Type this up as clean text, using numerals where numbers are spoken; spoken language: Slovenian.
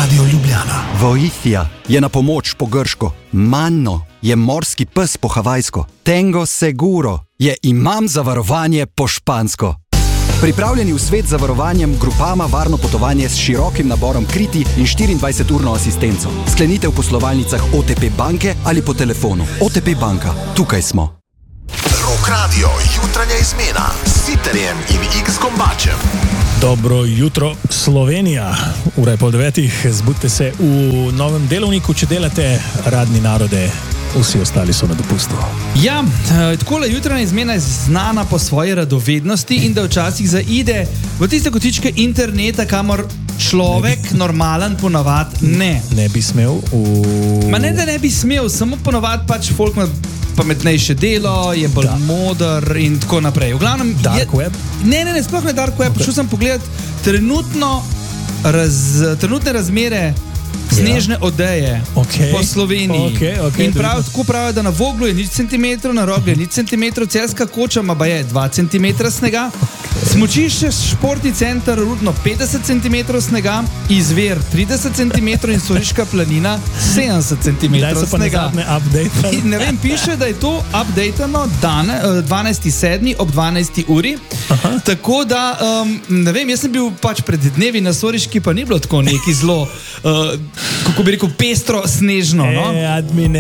Radio Ljubljana. Voithia je na pomoč po grško, Manno je morski pes po havajsko, Tengo Seguro je imam zavarovanje po špansko. Pripravljeni v svet z zavarovanjem Grupama varno potovanje s širokim naborom kriti in 24-urno asistenco. Sklenite v poslovalnicah OTP banke ali po telefonu. OTP banka, tukaj smo. Rock Radio, jutranja izmena s Siterjem in X-Kombačem. Dobro jutro, Slovenija. Ura je 8:30, zbudite se v novem delovniku, če delate radni narode. Vsi ostali so na dopustu. Ja, takole jutranja izmena je znana po svoji radovednosti in da včasih zaide v tiste kotičke interneta, kamor človek normalen ponavad ne. Ne bi smel Ma ne, da ne bi smel, samo ponavad pač folk ima pametnejše delo, je bolj moder in tako naprej. V glavnem, Dark web? Ne, sploh ne dark web. Šel sem pogledat trenutne razmere snežne odeje po Sloveniji. In tako pravijo, da na Voglu je 0 cm, na Rogli je 0 cm, Celjska Koča ima baje 2 cm snega, Smučišče športni center Rudno 50 cm snega, Izver 30 cm in Soriška planina 70 cm snega. In ne vem, piše, da je to updateno 12.7. ob 12. uri. Tako da, ne vem, jaz sem bil pač pred dnevi na Soriški, pa ni bilo tako neki zelo, kako bi rekel, pestro snežno. Admine,